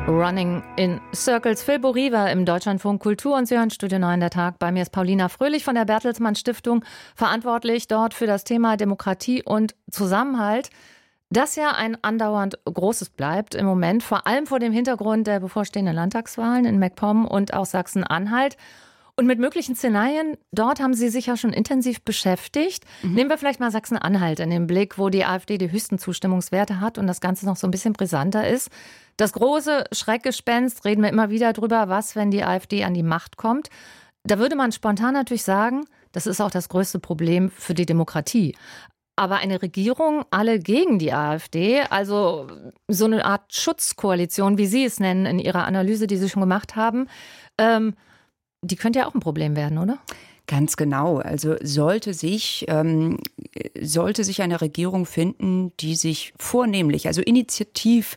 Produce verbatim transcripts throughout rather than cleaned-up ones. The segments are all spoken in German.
Running in Circles. Phil Bory war im Deutschlandfunk Kultur und Sie hören Studio neun der Tag. Bei mir ist Paulina Fröhlich von der Bertelsmann Stiftung, verantwortlich dort für das Thema Demokratie und Zusammenhalt, das ja ein andauernd großes bleibt im Moment, vor allem vor dem Hintergrund der bevorstehenden Landtagswahlen in MacPom und auch Sachsen-Anhalt. Und mit möglichen Szenarien, dort haben Sie sich ja schon intensiv beschäftigt. Mhm. Nehmen wir vielleicht mal Sachsen-Anhalt in den Blick, wo die AfD die höchsten Zustimmungswerte hat und das Ganze noch so ein bisschen brisanter ist. Das große Schreckgespenst, reden wir immer wieder drüber, was, wenn die AfD an die Macht kommt. Da würde man spontan natürlich sagen, das ist auch das größte Problem für die Demokratie. Aber eine Regierung, alle gegen die AfD, also so eine Art Schutzkoalition, wie Sie es nennen in Ihrer Analyse, die Sie schon gemacht haben, ähm, die könnte ja auch ein Problem werden, oder? Ganz genau. Also sollte sich, ähm, sollte sich eine Regierung finden, die sich vornehmlich, also initiativ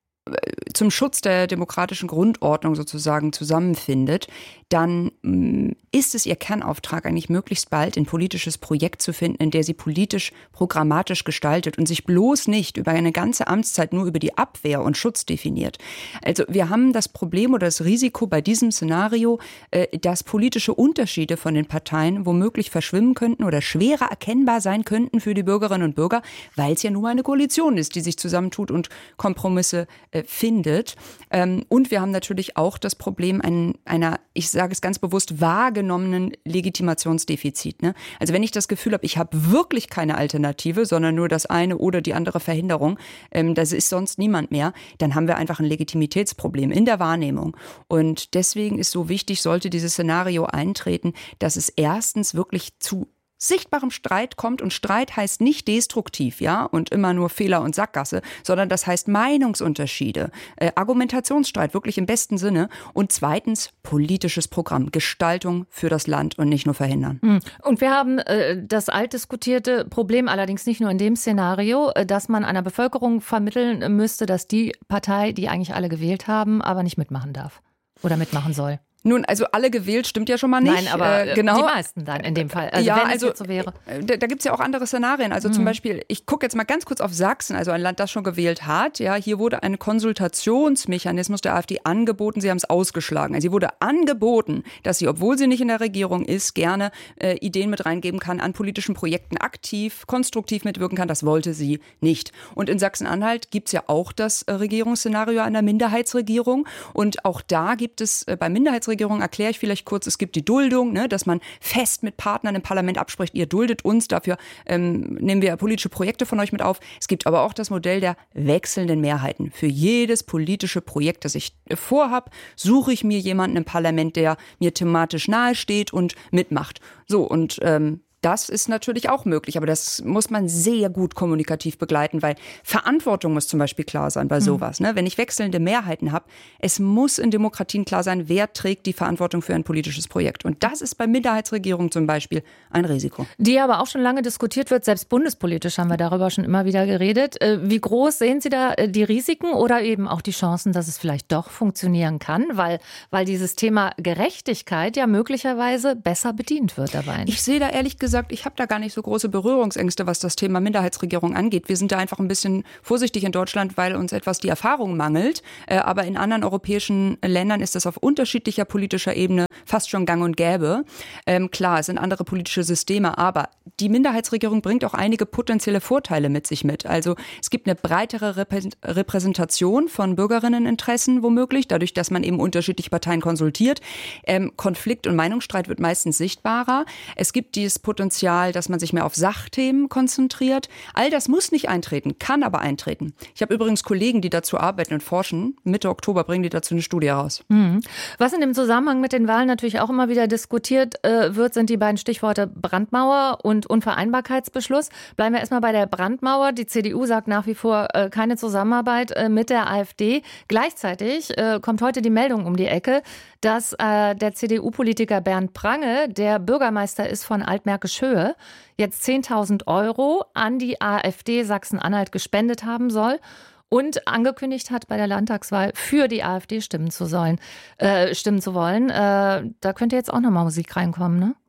zum Schutz der demokratischen Grundordnung sozusagen zusammenfindet, dann mh, ist es ihr Kernauftrag, eigentlich möglichst bald ein politisches Projekt zu finden, in der sie politisch, programmatisch gestaltet und sich bloß nicht über eine ganze Amtszeit nur über die Abwehr und Schutz definiert. Also wir haben das Problem oder das Risiko bei diesem Szenario, äh, dass politische Unterschiede von den Parteien womöglich verschwimmen könnten oder schwerer erkennbar sein könnten für die Bürgerinnen und Bürger, weil es ja nun mal eine Koalition ist, die sich zusammentut und Kompromisse äh, findet. Ähm, und wir haben natürlich auch das Problem ein, einer, ich sage es ganz bewusst, wahrgenommenen Legitimationsdefizit. Ne? Also wenn ich das Gefühl habe, ich habe wirklich keine Alternative, sondern nur das eine oder die andere Verhinderung, ähm, das ist sonst niemand mehr, dann haben wir einfach ein Legitimitätsproblem in der Wahrnehmung. Und deswegen ist so wichtig, sollte dieses Szenario eintreten, dass es erstens wirklich zu sichtbarem Streit kommt, und Streit heißt nicht destruktiv, ja, und immer nur Fehler und Sackgasse, sondern das heißt Meinungsunterschiede, äh, Argumentationsstreit, wirklich im besten Sinne, und zweitens politisches Programm, Gestaltung für das Land und nicht nur verhindern. Und wir haben äh, das altdiskutierte Problem, allerdings nicht nur in dem Szenario, äh, dass man einer Bevölkerung vermitteln müsste, dass die Partei, die eigentlich alle gewählt haben, aber nicht mitmachen darf oder mitmachen soll. Nun, also alle gewählt stimmt ja schon mal nicht. Nein, aber äh, genau. die meisten dann in dem Fall. Also ja, wenn es also jetzt so wäre. Da, da gibt es ja auch andere Szenarien. Also mhm. zum Beispiel, ich gucke jetzt mal ganz kurz auf Sachsen, also ein Land, das schon gewählt hat. Ja, hier wurde ein Konsultationsmechanismus der AfD angeboten. Sie haben es ausgeschlagen. Also sie wurde angeboten, dass sie, obwohl sie nicht in der Regierung ist, gerne äh, Ideen mit reingeben kann, an politischen Projekten aktiv, konstruktiv mitwirken kann. Das wollte sie nicht. Und in Sachsen-Anhalt gibt es ja auch das äh, Regierungsszenario einer Minderheitsregierung. Und auch da gibt es äh, bei Minderheitsregierungen, erkläre ich vielleicht kurz, es gibt die Duldung, ne, dass man fest mit Partnern im Parlament abspricht, ihr duldet uns, dafür ähm, nehmen wir politische Projekte von euch mit auf. Es gibt aber auch das Modell der wechselnden Mehrheiten. Für jedes politische Projekt, das ich äh, vorhab, suche ich mir jemanden im Parlament, der mir thematisch nahe steht und mitmacht. So, und ähm, das ist natürlich auch möglich, aber das muss man sehr gut kommunikativ begleiten, weil Verantwortung muss zum Beispiel klar sein bei sowas. Ne? Wenn ich wechselnde Mehrheiten habe, es muss in Demokratien klar sein, wer trägt die Verantwortung für ein politisches Projekt. Und das ist bei Minderheitsregierungen zum Beispiel ein Risiko. Die aber auch schon lange diskutiert wird, selbst bundespolitisch haben wir darüber schon immer wieder geredet. Wie groß sehen Sie da die Risiken oder eben auch die Chancen, dass es vielleicht doch funktionieren kann, weil, weil dieses Thema Gerechtigkeit ja möglicherweise besser bedient wird dabei? Ich sehe da ehrlich gesagt, gesagt, ich habe da gar nicht so große Berührungsängste, was das Thema Minderheitsregierung angeht. Wir sind da einfach ein bisschen vorsichtig in Deutschland, weil uns etwas die Erfahrung mangelt. Äh, aber in anderen europäischen Ländern ist das auf unterschiedlicher politischer Ebene fast schon gang und gäbe. Ähm, klar, es sind andere politische Systeme, aber die Minderheitsregierung bringt auch einige potenzielle Vorteile mit sich mit. Also es gibt eine breitere Repräsentation von Bürgerinneninteressen womöglich, dadurch, dass man eben unterschiedliche Parteien konsultiert. Ähm, Konflikt und Meinungsstreit wird meistens sichtbarer. Es gibt dieses Potenzial, dass man sich mehr auf Sachthemen konzentriert. All das muss nicht eintreten, kann aber eintreten. Ich habe übrigens Kollegen, die dazu arbeiten und forschen. Mitte Oktober bringen die dazu eine Studie raus. Mhm. Was in dem Zusammenhang mit den Wahlen natürlich auch immer wieder diskutiert äh, wird, sind die beiden Stichworte Brandmauer und Unvereinbarkeitsbeschluss. Bleiben wir erstmal bei der Brandmauer. Die C D U sagt nach wie vor äh, keine Zusammenarbeit äh, mit der AfD. Gleichzeitig äh, kommt heute die Meldung um die Ecke, dass äh, der C D U-Politiker Bernd Prange, der Bürgermeister ist von Altmärkisch-Höhe, jetzt zehntausend Euro an die AfD Sachsen-Anhalt gespendet haben soll und angekündigt hat, bei der Landtagswahl für die AfD stimmen zu sollen, äh, stimmen zu wollen. Äh, da könnte jetzt auch nochmal Musik reinkommen, ne?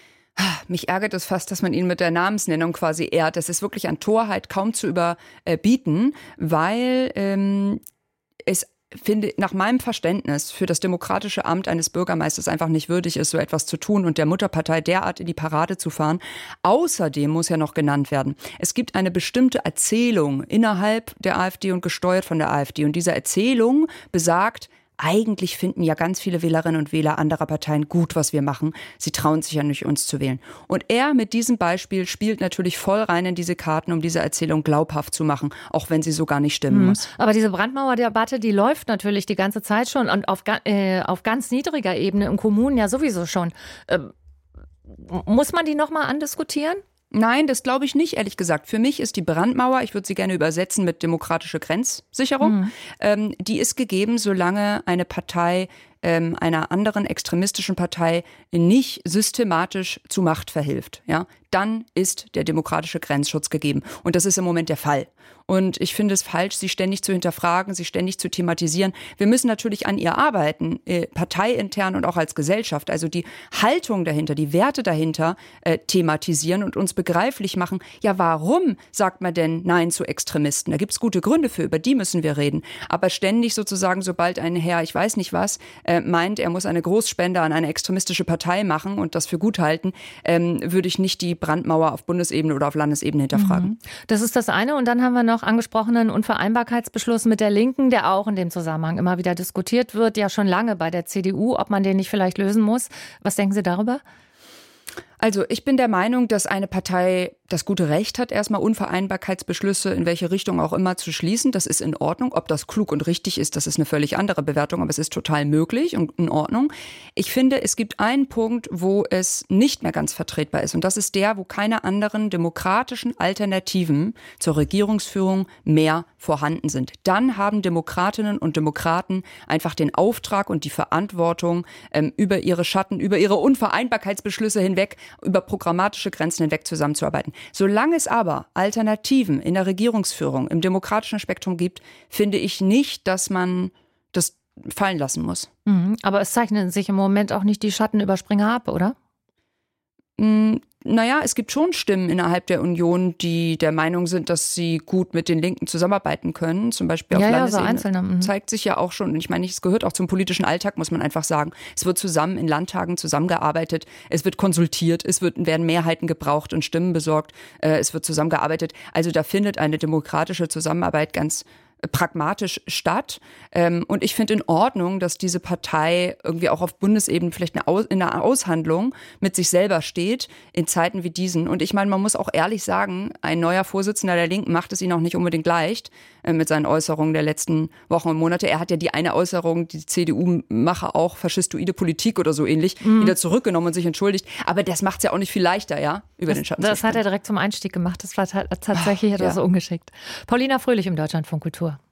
Mich ärgert es fast, dass man ihn mit der Namensnennung quasi ehrt. Das ist wirklich an Torheit kaum zu überbieten, weil ähm, es finde, nach meinem Verständnis für das demokratische Amt eines Bürgermeisters einfach nicht würdig ist, so etwas zu tun und der Mutterpartei derart in die Parade zu fahren. Außerdem muss ja noch genannt werden, es gibt eine bestimmte Erzählung innerhalb der AfD und gesteuert von der AfD. Und diese Erzählung besagt, eigentlich finden ja ganz viele Wählerinnen und Wähler anderer Parteien gut, was wir machen. Sie trauen sich ja nicht, uns zu wählen. Und er mit diesem Beispiel spielt natürlich voll rein in diese Karten, um diese Erzählung glaubhaft zu machen, auch wenn sie so gar nicht stimmen Mhm. muss. Aber diese Brandmauerdebatte, die läuft natürlich die ganze Zeit schon und auf, ga- äh, auf ganz niedriger Ebene in Kommunen ja sowieso schon. Ähm, muss man die nochmal andiskutieren? Nein, das glaube ich nicht, ehrlich gesagt. Für mich ist die Brandmauer, ich würde sie gerne übersetzen mit demokratische Grenzsicherung, mhm. ähm, die ist gegeben, solange eine Partei ähm, einer anderen extremistischen Partei nicht systematisch zu Macht verhilft. Ja? Dann ist der demokratische Grenzschutz gegeben. Und das ist im Moment der Fall. Und ich finde es falsch, sie ständig zu hinterfragen, sie ständig zu thematisieren. Wir müssen natürlich an ihr arbeiten, äh, parteiintern und auch als Gesellschaft. Also die Haltung dahinter, die Werte dahinter äh, thematisieren und uns begreiflich machen. Ja, warum sagt man denn Nein zu Extremisten? Da gibt es gute Gründe für, über die müssen wir reden. Aber ständig sozusagen, sobald ein Herr, ich weiß nicht was, äh, meint, er muss eine Großspende an eine extremistische Partei machen und das für gut halten, ähm, würde ich nicht die Brandmauer auf Bundesebene oder auf Landesebene hinterfragen. Mhm. Das ist das eine. Und dann haben wir noch angesprochenen Unvereinbarkeitsbeschluss mit der Linken, der auch in dem Zusammenhang immer wieder diskutiert wird, ja schon lange bei der C D U, ob man den nicht vielleicht lösen muss. Was denken Sie darüber? Also ich bin der Meinung, dass eine Partei das gute Recht hat, erstmal Unvereinbarkeitsbeschlüsse in welche Richtung auch immer zu schließen. Das ist in Ordnung. Ob das klug und richtig ist, das ist eine völlig andere Bewertung, aber es ist total möglich und in Ordnung. Ich finde, es gibt einen Punkt, wo es nicht mehr ganz vertretbar ist. Und das ist der, wo keine anderen demokratischen Alternativen zur Regierungsführung mehr vorhanden sind. Dann haben Demokratinnen und Demokraten einfach den Auftrag und die Verantwortung, ähm, über ihre Schatten, über ihre Unvereinbarkeitsbeschlüsse hinweg, über programmatische Grenzen hinweg zusammenzuarbeiten. Solange es aber Alternativen in der Regierungsführung, im demokratischen Spektrum gibt, finde ich nicht, dass man das fallen lassen muss. Mhm. Aber es zeichnen sich im Moment auch nicht die Schattenüberspringer ab, oder? Mm, naja, es gibt schon Stimmen innerhalb der Union, die der Meinung sind, dass sie gut mit den Linken zusammenarbeiten können. Zum Beispiel auf ja, Landesebene. Ja, so einzelne. Mhm. Zeigt sich ja auch schon. Und ich meine, es gehört auch zum politischen Alltag, muss man einfach sagen. Es wird zusammen in Landtagen zusammengearbeitet. Es wird konsultiert. Es wird, werden Mehrheiten gebraucht und Stimmen besorgt. Es wird zusammengearbeitet. Also da findet eine demokratische Zusammenarbeit ganz pragmatisch statt. Und ich finde in Ordnung, dass diese Partei irgendwie auch auf Bundesebene vielleicht eine Aus- in einer Aushandlung mit sich selber steht in Zeiten wie diesen. Und ich meine, man muss auch ehrlich sagen, ein neuer Vorsitzender der Linken macht es ihnen auch nicht unbedingt leicht äh, mit seinen Äußerungen der letzten Wochen und Monate. Er hat ja die eine Äußerung, die C D U mache auch faschistoide Politik oder so ähnlich, mhm. wieder zurückgenommen und sich entschuldigt. Aber das macht es ja auch nicht viel leichter, ja, über das, den Schatten Das zu hat er direkt zum Einstieg gemacht. Das war t- tatsächlich etwas ja. ungeschickt. Paulina Fröhlich im Deutschlandfunk Kultur.